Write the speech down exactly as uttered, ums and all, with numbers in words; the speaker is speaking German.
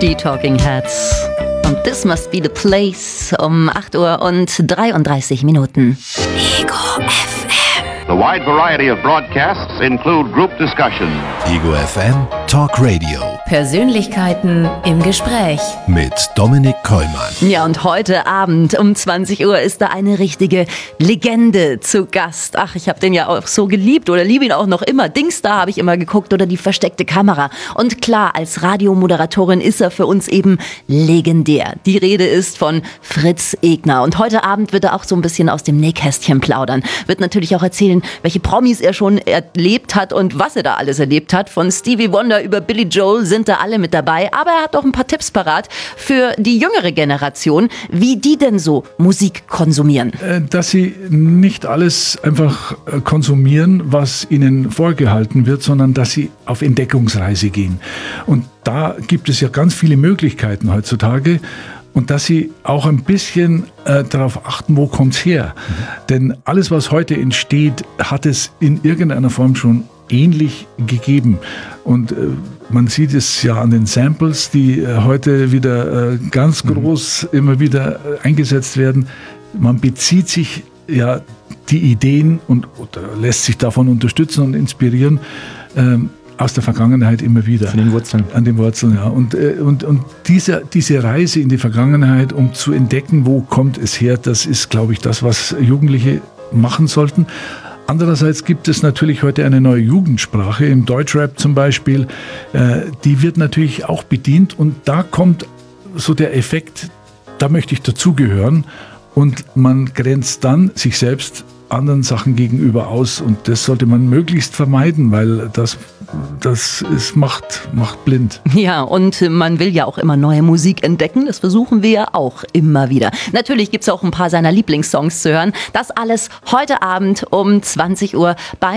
Die Talking Heads. Und This Must Be the Place um acht Uhr und dreiunddreißig Minuten. Ego F M. The wide variety of broadcasts include group discussion. Ego F M Talk Radio. Persönlichkeiten im Gespräch. Mit Dominik Kollmann. Ja, und heute Abend um zwanzig Uhr ist da eine richtige Legende zu Gast. Ach, ich habe den ja auch so geliebt oder liebe ihn auch noch immer. Dingsda habe ich immer geguckt oder Die versteckte Kamera. Und klar, als Radiomoderatorin ist er für uns eben legendär. Die Rede ist von Fritz Egner. Und heute Abend wird er auch so ein bisschen aus dem Nähkästchen plaudern. Wird natürlich auch erzählen, welche Promis er schon erlebt hat und was er da alles erlebt hat. Von Stevie Wonder über Billy Joel sind da alle mit dabei. Aber er hat auch ein paar Tipps parat für die jüngere Generation, wie die denn so Musik konsumieren. Dass sie nicht alles einfach konsumieren, was ihnen vorgehalten wird, sondern dass sie auf Entdeckungsreise gehen. Und da gibt es ja ganz viele Möglichkeiten heutzutage. Und dass sie auch ein bisschen äh, darauf achten, wo kommt's her. Mhm. Denn alles, was heute entsteht, hat es in irgendeiner Form schon ähnlich gegeben. Und äh, man sieht es ja an den Samples, die äh, heute wieder äh, ganz groß mhm. immer wieder äh, eingesetzt werden. Man bezieht sich ja die Ideen und oder lässt sich davon unterstützen und inspirieren, ähm, aus der Vergangenheit immer wieder. Von den Wurzeln. An den Wurzeln, ja. Und, und, und diese, diese Reise in die Vergangenheit, um zu entdecken, wo kommt es her, das ist, glaube ich, das, was Jugendliche machen sollten. Andererseits gibt es natürlich heute eine neue Jugendsprache, im Deutschrap zum Beispiel. Äh, die wird natürlich auch bedient und da kommt so der Effekt, da möchte ich dazugehören und man grenzt dann sich selbst anderen Sachen gegenüber aus und das sollte man möglichst vermeiden, weil das, das ist, macht, macht blind. Ja, und man will ja auch immer neue Musik entdecken, das versuchen wir ja auch immer wieder. Natürlich gibt es auch ein paar seiner Lieblingssongs zu hören. Das alles heute Abend um zwanzig Uhr bei